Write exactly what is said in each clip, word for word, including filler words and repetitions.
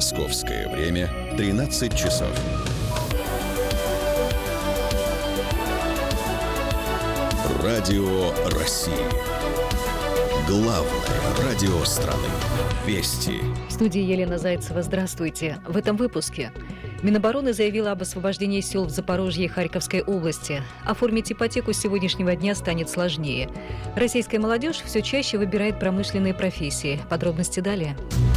Московское время тринадцать часов. Радио России. Главное радио страны. Вести. В студии Елена Зайцева. Здравствуйте. В этом выпуске. Минобороны заявила об освобождении сел в Запорожье и Харьковской области. Оформить ипотеку с сегодняшнего дня станет сложнее. Российская молодежь все чаще выбирает промышленные профессии. Подробности далее.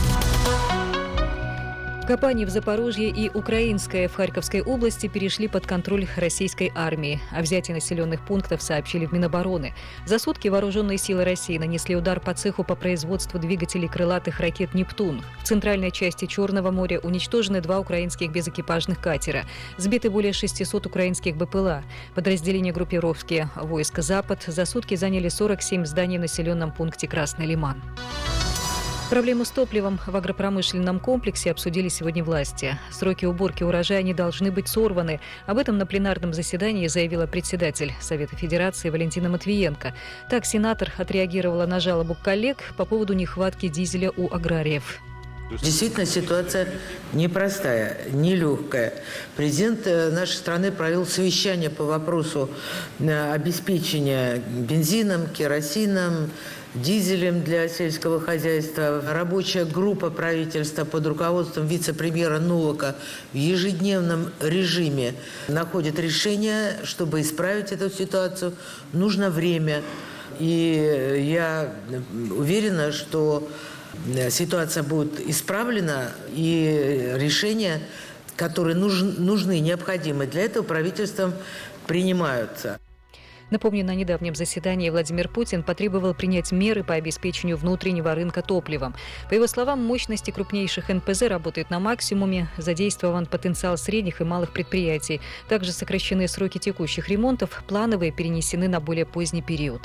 Копания в Запорожье и Украинская в Харьковской области перешли под контроль российской армии. О взятии населенных пунктов сообщили в Минобороны. За сутки вооруженные силы России нанесли удар по цеху по производству двигателей крылатых ракет «Нептун». В центральной части Черного моря уничтожены два украинских безэкипажных катера. Сбиты более шестисот украинских БПЛА. Подразделения группировки войск «Запад» за сутки заняли сорок семь зданий в населенном пункте Красный Лиман. Проблему с топливом в агропромышленном комплексе обсудили сегодня власти. Сроки уборки урожая не должны быть сорваны. Об этом на пленарном заседании заявила председатель Совета Федерации Валентина Матвиенко. Так, сенатор отреагировала на жалобу коллег по поводу нехватки дизеля у аграриев. Действительно, ситуация непростая, нелегкая. Президент нашей страны провел совещание по вопросу обеспечения бензином, керосином, дизелем для сельского хозяйства. Рабочая группа правительства под руководством вице-премьера Новака в ежедневном режиме находит решение, чтобы исправить эту ситуацию. Нужно время. И я уверена, что ситуация будет исправлена, и решения, которые нужны, необходимы для этого, правительством принимаются. Напомню, на недавнем заседании Владимир Путин потребовал принять меры по обеспечению внутреннего рынка топливом. По его словам, мощности крупнейших эн пэ зэ работают на максимуме, задействован потенциал средних и малых предприятий. Также сокращены сроки текущих ремонтов, плановые перенесены на более поздний период.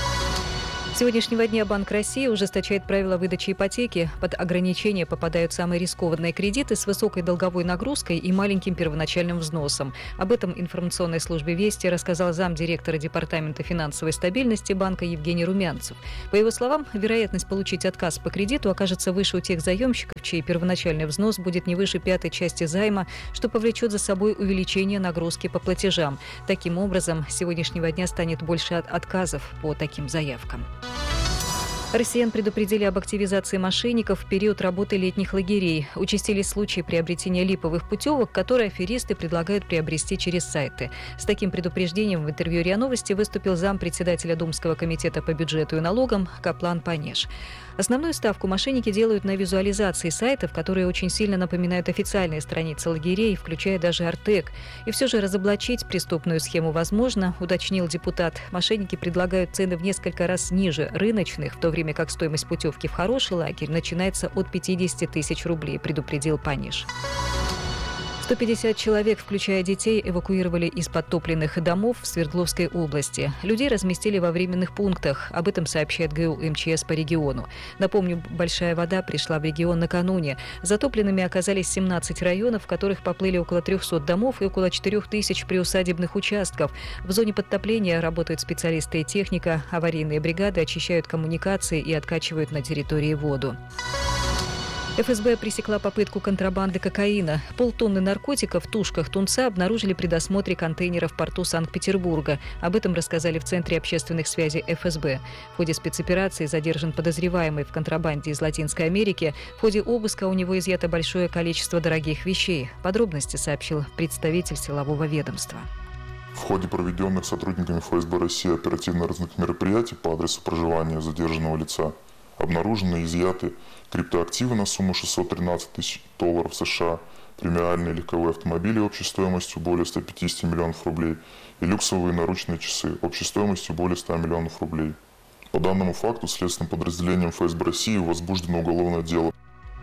С сегодняшнего дня Банк России ужесточает правила выдачи ипотеки. Под ограничения попадают самые рискованные кредиты с высокой долговой нагрузкой и маленьким первоначальным взносом. Об этом информационной службе «Вести» рассказал замдиректора Департамента финансовой стабильности банка Евгений Румянцев. По его словам, вероятность получить отказ по кредиту окажется выше у тех заемщиков, чей первоначальный взнос будет не выше пятой части займа, что повлечет за собой увеличение нагрузки по платежам. Таким образом, с сегодняшнего дня станет больше отказов по таким заявкам. Россиян предупредили об активизации мошенников в период работы летних лагерей. Участились случаи приобретения липовых путевок, которые аферисты предлагают приобрести через сайты. С таким предупреждением в интервью РИА Новости выступил зампредседателя Думского комитета по бюджету и налогам Каплан Панеш. Основную ставку мошенники делают на визуализации сайтов, которые очень сильно напоминают официальные страницы лагерей, включая даже Артек. И все же разоблачить преступную схему возможно, уточнил депутат. Мошенники предлагают цены в несколько раз ниже рыночных, в то время как стоимость путевки в хороший лагерь начинается от пятьдесят тысяч рублей, предупредил Панеш. сто пятьдесят человек, включая детей, эвакуировали из подтопленных домов в Свердловской области. Людей разместили во временных пунктах. Об этом сообщает гэ у эм че эс по региону. Напомню, большая вода пришла в регион накануне. Затопленными оказались семнадцать районов, в которых поплыли около трехсот домов и около четырех тысяч приусадебных участков. В зоне подтопления работают специалисты и техника. Аварийные бригады очищают коммуникации и откачивают на территории воду. эф эс бэ пресекла попытку контрабанды кокаина. Полтонны наркотиков в тушках тунца обнаружили при досмотре контейнера в порту Санкт-Петербурга. Об этом рассказали в Центре общественных связей эф эс бэ. В ходе спецоперации задержан подозреваемый в контрабанде из Латинской Америки. В ходе обыска у него изъято большое количество дорогих вещей. Подробности сообщил представитель силового ведомства. В ходе проведенных сотрудниками эф эс бэ России оперативно-розыскных мероприятий по адресу проживания задержанного лица обнаружены и изъяты криптоактивы на сумму шестьсот тринадцать тысяч долларов США, премиальные легковые автомобили общей стоимостью более ста пятидесяти миллионов рублей и люксовые наручные часы общей стоимостью более ста миллионов рублей. По данному факту следственным подразделением эф эс бэ России возбуждено уголовное дело.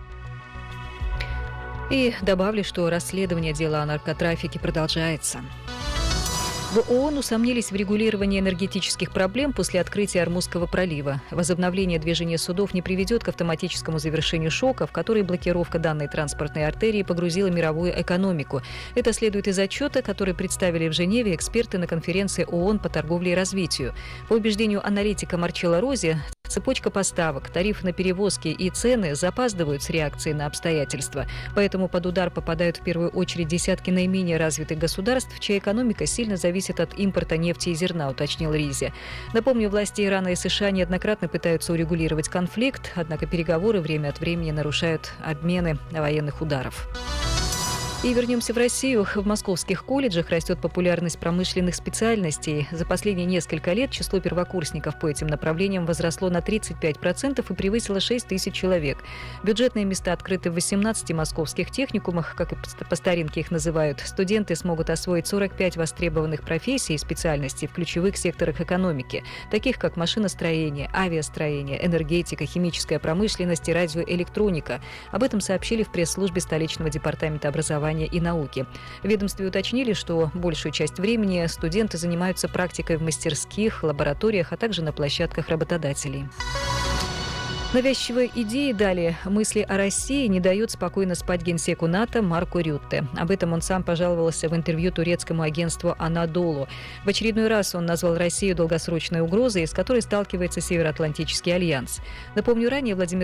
И добавлю, что расследование дела о наркотрафике продолжается. В ООН усомнились в регулировании энергетических проблем после открытия Ормузского пролива. Возобновление движения судов не приведет к автоматическому завершению шока, в который блокировка данной транспортной артерии погрузила мировую экономику. Это следует из отчета, который представили в Женеве эксперты на конференции ООН по торговле и развитию. По убеждению аналитика Марчелло Рози, Цепочка поставок, тарифы на перевозки и цены запаздывают с реакцией на обстоятельства. Поэтому под удар попадают в первую очередь десятки наименее развитых государств, чья экономика сильно зависит от импорта нефти и зерна, уточнил Ризе. Напомню, власти Ирана и США неоднократно пытаются урегулировать конфликт, однако переговоры время от времени нарушают обмены военных ударов. И вернемся в Россию. В московских колледжах растет популярность промышленных специальностей. За последние несколько лет число первокурсников по этим направлениям возросло на тридцать пять процентов и превысило шесть тысяч человек. Бюджетные места открыты в восемнадцати московских техникумах, как и по старинке их называют. Студенты смогут освоить сорок пять востребованных профессий и специальностей в ключевых секторах экономики, таких как машиностроение, авиастроение, энергетика, химическая промышленность и радиоэлектроника. Об этом сообщили в пресс-службе столичного департамента образования и науки. В ведомстве уточнили, что большую часть времени студенты занимаются практикой в мастерских, лабораториях, а также на площадках работодателей. Навязчивые идеи далее. Мысли о России не дают спокойно спать генсеку НАТО Марку Рютте. Об этом он сам пожаловался в интервью турецкому агентству «Анадолу». В очередной раз он назвал Россию долгосрочной угрозой, с которой сталкивается Североатлантический альянс. Напомню, ранее Владимир